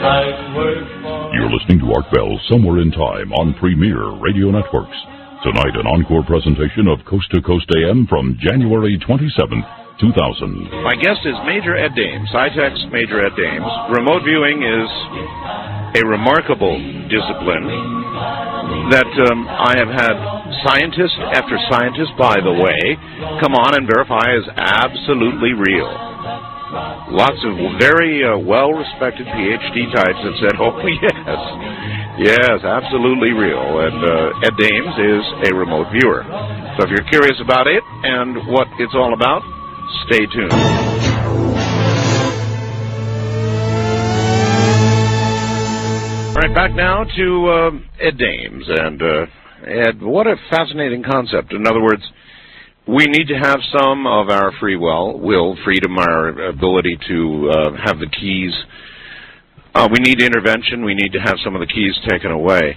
You're listening to Art Bell Somewhere in Time on Premier Radio Networks. Tonight, an encore presentation of Coast to Coast AM from January 27th, 2000. My guest is Major Ed Dames, SciTech's Major Ed Dames. Remote viewing is a remarkable discipline that I have had scientist after scientist, by the way, come on and verify is absolutely real. Lots of very well-respected PhD types have said, oh, yes, absolutely real. And Ed Dames is a remote viewer. So if you're curious about it and what it's all about, stay tuned. All right, back now to Ed Dames. And Ed, what a fascinating concept. In other words, we need to have some of our free will, freedom, our ability to have the keys. We need intervention. We need to have some of the keys taken away.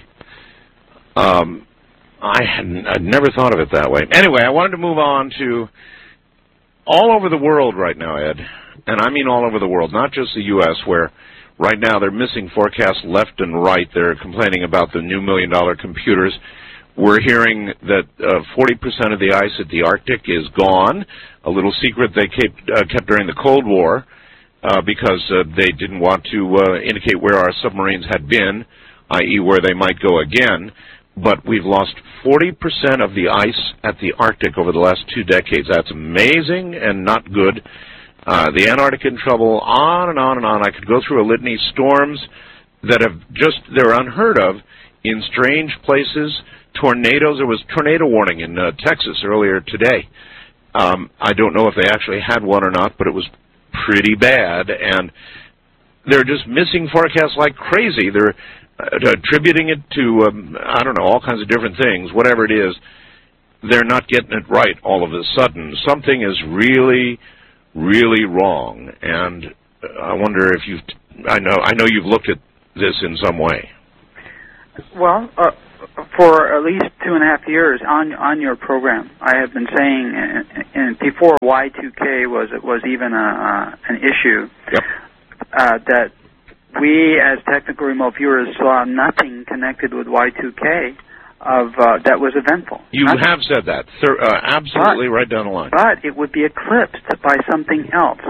I'd never thought of it that way. Anyway, I wanted to move on to all over the world right now, Ed, and I mean all over the world, not just the U.S., where right now they're missing forecasts left and right. They're complaining about the new $1 million computers. We're hearing that 40% of the ice at the Arctic is gone, a little secret they kept during the Cold War because they didn't want to indicate where our submarines had been, i.e. where they might go again. But we've lost 40% of the ice at the Arctic over the last 2 decades. That's amazing and not good. The Antarctic in trouble, on and on and on. I could go through a litany. Storms that they're unheard of in strange places. Tornadoes. There was tornado warning in Texas earlier today. I don't know if they actually had one or not, but it was pretty bad. And they're just missing forecasts like crazy. They're attributing it to, I don't know, all kinds of different things. Whatever it is, they're not getting it right all of a sudden. Something is really, really wrong. And I wonder if I know you've looked at this in some way. Well, for at least 2.5 years on your program, I have been saying, and before Y2K was even an issue, yep. That we as technical remote viewers saw nothing connected with Y2K that was eventful. You nothing. have said that, absolutely right down the line. But it would be eclipsed by something else.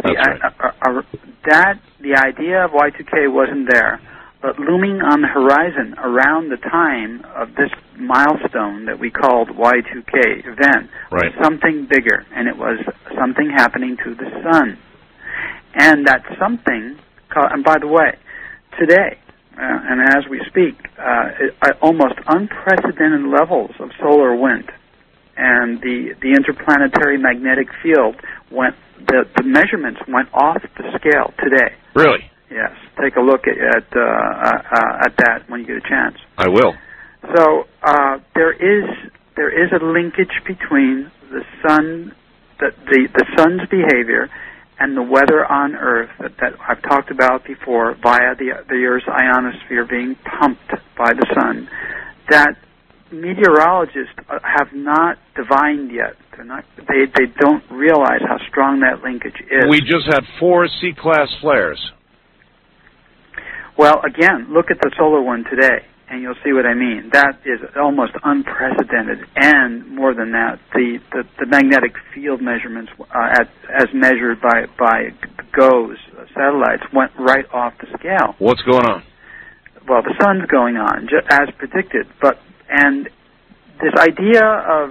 The idea of Y2K wasn't there. But looming on the horizon around the time of this milestone that we called Y2K event was something bigger, and it was something happening to the sun. And that something, and by the way, today, and as we speak, almost unprecedented levels of solar wind, and the interplanetary magnetic field the measurements went off the scale today. Really? Yes, take a look at that when you get a chance. I will. So there is a linkage between the sun, the sun's behavior, and the weather on Earth that I've talked about before via the Earth's ionosphere being pumped by the sun. That meteorologists have not divined yet. They don't realize how strong that linkage is. We just had 4 C-class flares. Well, again, look at the solar one today, and you'll see what I mean. That is almost unprecedented, and more than that, the magnetic field measurements as measured by GOES satellites went right off the scale. What's going on? Well, the sun's going on, as predicted, and this idea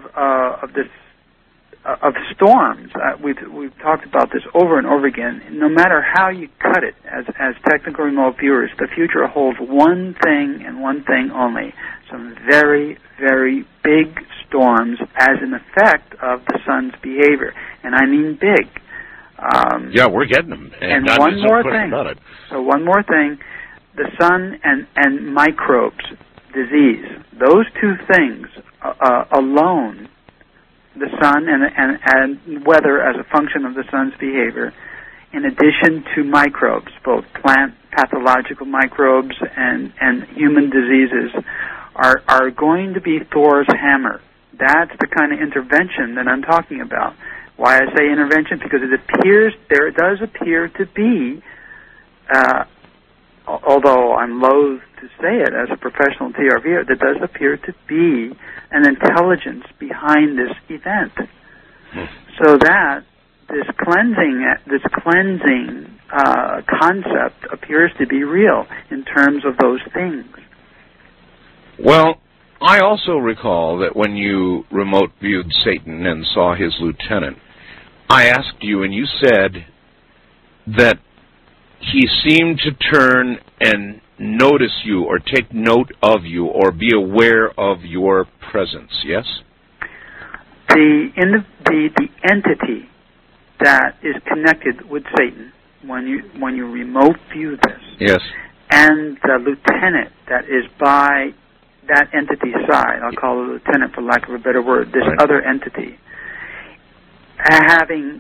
of storms, we've talked about this over and over again. No matter how you cut it, as technical remote viewers, the future holds one thing and one thing only: some very, very big storms as an effect of the sun's behavior, and I mean big. Yeah, we're getting them. And one more thing. So one more thing: the sun and microbes, disease. Those two things alone. The sun and weather as a function of the sun's behavior, in addition to microbes, both plant pathological microbes and human diseases, are going to be Thor's hammer. That's the kind of intervention that I'm talking about. Why I say intervention? Because there does appear to be although I'm loath to say it as a professional TRVer, there does appear to be an intelligence behind this event. So that this cleansing concept appears to be real in terms of those things. Well, I also recall that when you remote viewed Satan and saw his lieutenant, I asked you, and you said that he seemed to turn and notice you or take note of you or be aware of your presence, yes? The entity that is connected with Satan, when you remote view this, yes, and the lieutenant that is by that entity's side, I'll call it a lieutenant for lack of a better word, this right. other entity, having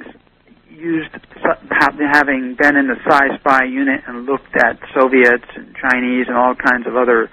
been in the Spy unit and looked at Soviets and Chinese and all kinds of other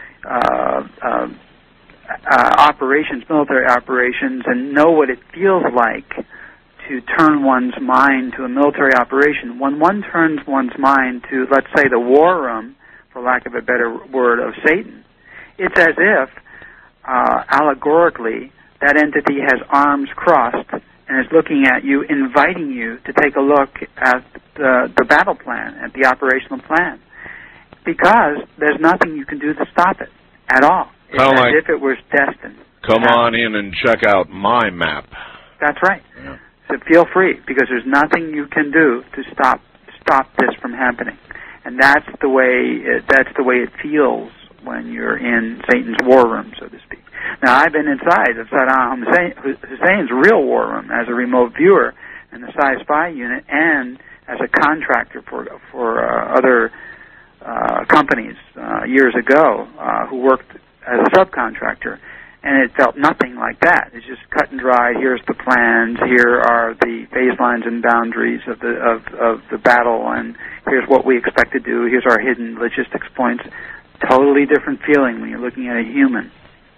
operations, military operations, and know what it feels like to turn one's mind to a military operation. When one turns one's mind to, let's say, the war room, for lack of a better word, of Satan, it's as if, allegorically, that entity has arms crossed and is looking at you, inviting you to take a look at the battle plan, at the operational plan, because there's nothing you can do to stop it at all. It's as if it was destined. Come on in and check out my map. That's right. Yeah. So feel free, because there's nothing you can do to stop this from happening, and that's the way it feels when you're in Satan's war room, so to speak. Now, I've been inside of Saddam Hussein's real war room as a remote viewer in the Spy unit and as a contractor for other companies years ago who worked as a subcontractor, and it felt nothing like that. It's just cut and dry. Here's the plans. Here are the phase lines and boundaries of the battle, and here's what we expect to do. Here's our hidden logistics points. Totally different feeling when you're looking at a human.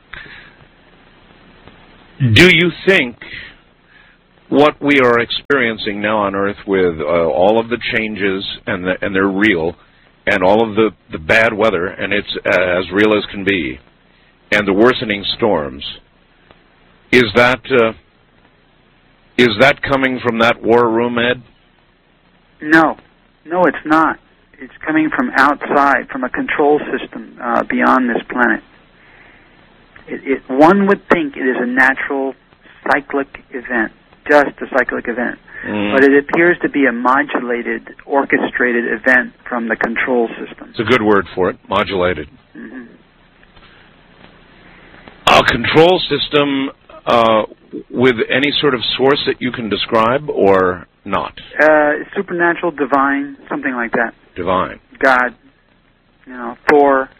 Do you think what we are experiencing now on Earth with all of the changes, and they're real, and all of the bad weather, and it's as real as can be, and the worsening storms, is that coming from that war room, Ed? No, it's not. It's coming from outside, from a control system beyond this planet. One would think it is a natural cyclic event, just a cyclic event. But it appears to be a modulated, orchestrated event from the control system. It's a good word for it, modulated. Mm-hmm. A control system with any sort of source that you can describe, or not? Supernatural, divine, something like that. Divine. God, Thor.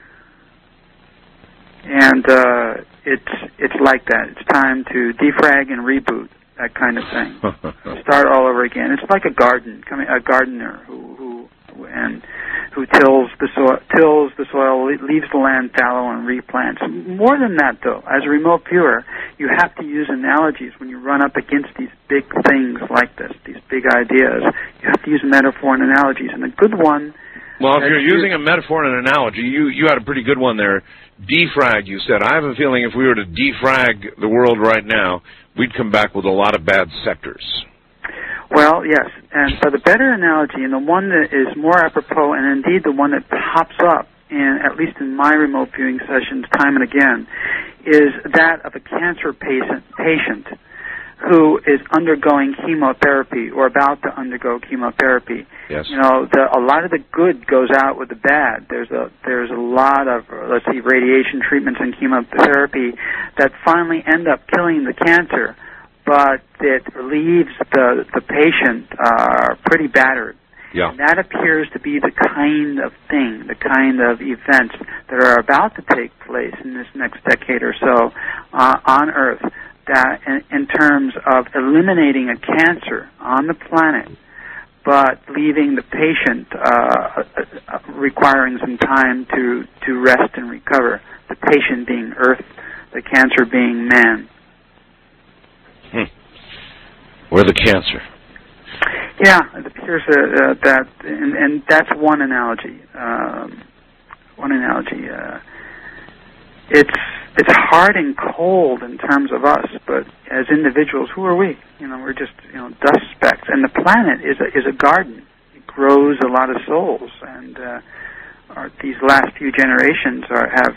And it's like that. It's time to defrag and reboot, that kind of thing. Start all over again. It's like a gardener who tills the soil, leaves the land fallow, and replants. More than that, though, as a remote viewer, you have to use analogies when you run up against these big things like this, these big ideas. You have to use metaphor and analogies, and a good one. Well, if you're using a metaphor and an analogy, you had a pretty good one there. Defrag, you said. I have a feeling if we were to defrag the world right now, we'd come back with a lot of bad sectors. Well, yes, and so the better analogy, and the one that is more apropos, and indeed the one that pops up, at least in my remote viewing sessions time and again, is that of a cancer patient who is undergoing chemotherapy or about to undergo chemotherapy. Yes. A lot of the good goes out with the bad. There's a lot of, let's see, radiation treatments and chemotherapy that finally end up killing the cancer, but it leaves the patient pretty battered. Yeah. And that appears to be the kind of thing, the kind of events that are about to take place in this next decade or so on Earth, that in terms of eliminating a cancer on the planet, but leaving the patient requiring some time to rest and recover, the patient being Earth, the cancer being man. We're the cancer. Yeah, it appears that, and that's one analogy. It's hard and cold in terms of us, but as individuals, who are we? We're just dust specks. And the planet is a garden. It grows a lot of souls, and these last few generations have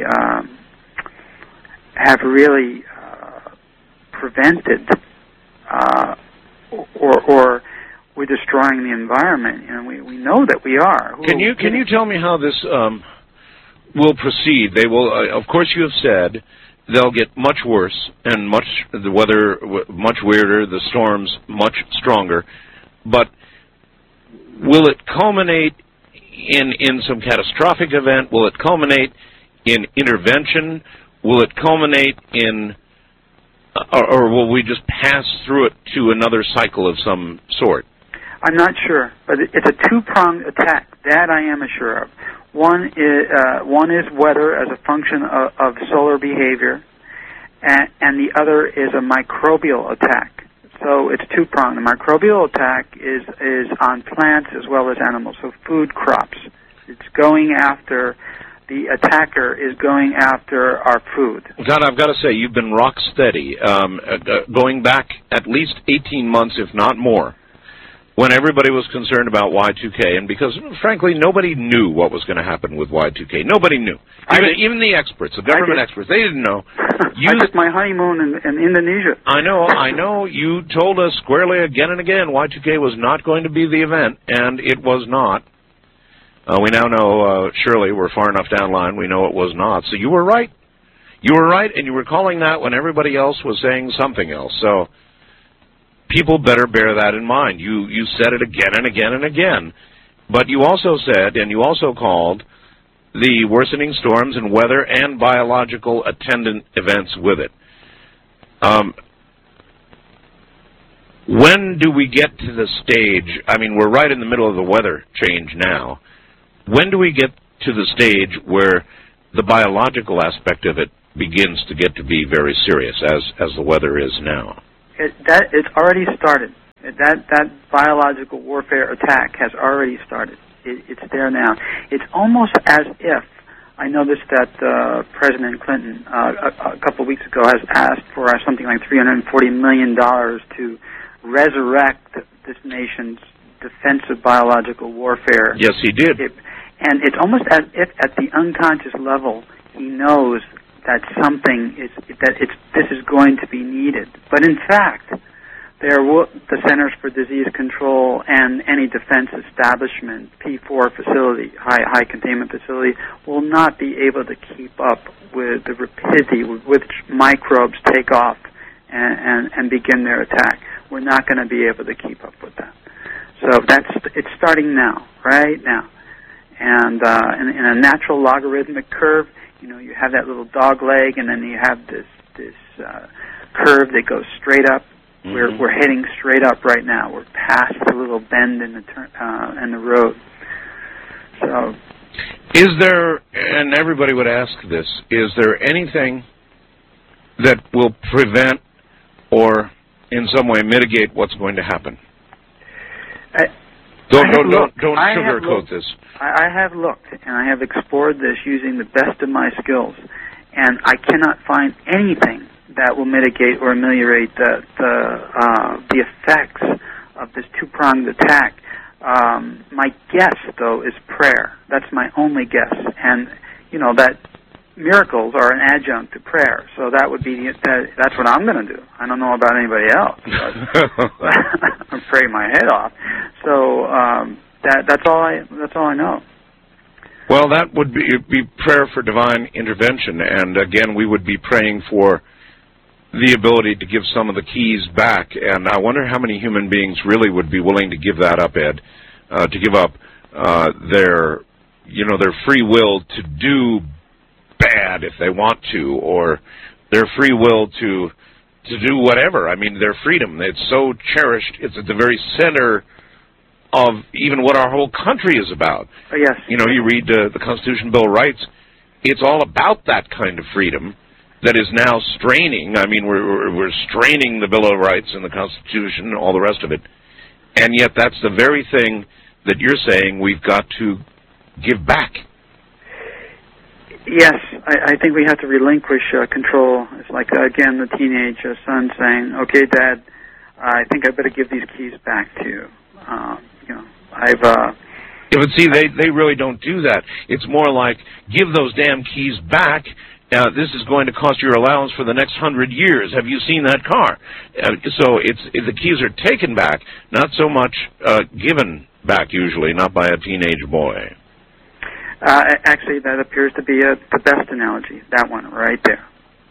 really prevented or we're destroying the environment. We know that we are. Can you tell me how this will proceed? They will, of course, you have said they'll get much worse and the weather much weirder, the storms much stronger. But will it culminate in some catastrophic event? Will it culminate in intervention? Will it culminate in, or will we just pass through it to another cycle of some sort? I'm not sure, but it's a two-pronged attack. That I am assured of. One is weather as a function of solar behavior, and the other is a microbial attack. So it's two-pronged. The microbial attack is on plants as well as animals, so food crops. It's going after, the attacker is going after our food. God, I've got to say, you've been rock steady, going back at least 18 months, if not more, when everybody was concerned about Y2K, and because, frankly, nobody knew what was going to happen with Y2K. Nobody knew. Even the experts, the government experts, they didn't know. I took my honeymoon in Indonesia. I know. You told us squarely again and again Y2K was not going to be the event, and it was not. We now know, surely, we're far enough down the line, we know it was not. So you were right. You were right, and you were calling that when everybody else was saying something else. So people better bear that in mind. You said it again and again and again. But you also said, and you also called, the worsening storms and weather and biological attendant events with it. When do we get to the stage, I mean, we're right in the middle of the weather change now. When do we get to the stage where the biological aspect of it begins to get to be very serious, as the weather is now? It's already started. That biological warfare attack has already started. It's there now. It's almost as if, I noticed that President Clinton a couple of weeks ago has asked for something like $340 million to resurrect this nation's defensive biological warfare. Yes, he did. And it's almost as if at the unconscious level he knows that this is going to be needed. But in fact, the Centers for Disease Control and any defense establishment, P4 facility, high containment facility, will not be able to keep up with the rapidity with which microbes take off and begin their attack. We're not going to be able to keep up with that. So it's starting now, right now. And in a natural logarithmic curve, you have that little dog leg, and then you have this curve that goes straight up. Mm-hmm. We're heading straight up right now. We're past the little bend in the road. So, is there? And everybody would ask this: is there anything that will prevent or in some way mitigate what's going to happen? Don't sugarcoat this. I have looked, and I have explored this using the best of my skills, and I cannot find anything that will mitigate or ameliorate the effects of this two-pronged attack. My guess, though, is prayer. That's my only guess, and that miracles are an adjunct to prayer. So that would be that's what I'm going to do. I don't know about anybody else. I'm praying my head off. So that's all I know. Well, that would be prayer for divine intervention, and again, we would be praying for the ability to give some of the keys back. And I wonder how many human beings really would be willing to give that up, Ed, to give up their free will to do bad if they want to, or their free will to do whatever. I mean, their freedom. It's so cherished. It's at the very center of even what our whole country is about. Oh, yes. You read the Constitution, Bill of Rights. It's all about that kind of freedom that is now straining. I mean, we're straining the Bill of Rights and the Constitution and all the rest of it. And yet that's the very thing that you're saying we've got to give back. Yes, I think we have to relinquish control. It's like, again, the teenage son saying, okay, Dad, I think I better give these keys back to you. Yeah, but see, they really don't do that. It's more like, give those damn keys back. This is going to cost your allowance for the next 100 years. Have you seen that car? So the keys are taken back, not so much given back, usually, not by a teenage boy. Actually, that appears to be the best analogy, that one right there.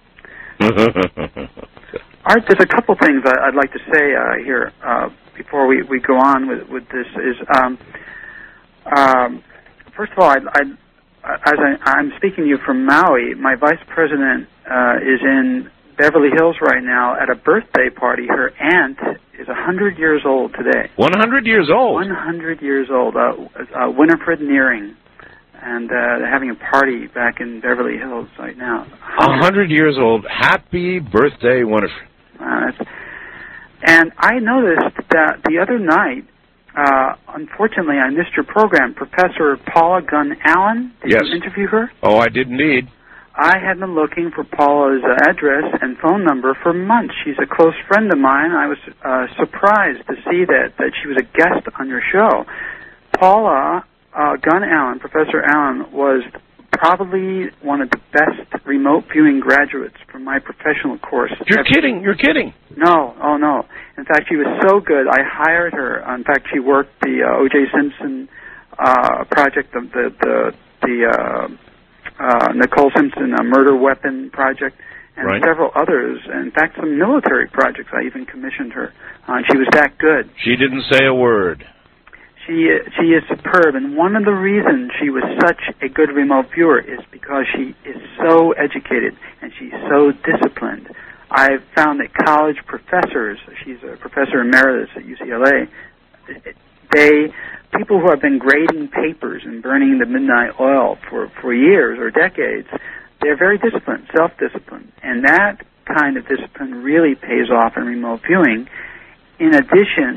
Art, there's a couple things I'd like to say here before we go on with this. First of all, as I'm speaking to you from Maui, my vice president is in Beverly Hills right now at a birthday party. Her aunt is 100 years old today. 100 years old? 100 years old. Winifred Nearing. And they're having a party back in Beverly Hills right now. 100 years old. Happy birthday, Winifred. And I noticed that the other night, unfortunately, I missed your program. Professor Paula Gunn Allen, did you interview her? Oh, I did indeed. I had been looking for Paula's address and phone number for months. She's a close friend of mine. I was surprised to see that she was a guest on your show. Paula Gunn Allen, Professor Allen, was probably one of the best remote viewing graduates from my professional course. You're kidding. No, oh no. In fact, she was so good, I hired her. In fact, she worked the O.J. Simpson project, the Nicole Simpson murder weapon project, and several others. In fact, some military projects I even commissioned her. She was that good. She didn't say a word. She is superb, and one of the reasons she was such a good remote viewer is because she is so educated and she's so disciplined. I've found that college professors, she's a professor emeritus at UCLA, people who have been grading papers and burning the midnight oil for years or decades, they're very disciplined, self-disciplined, and that kind of discipline really pays off in remote viewing. In addition,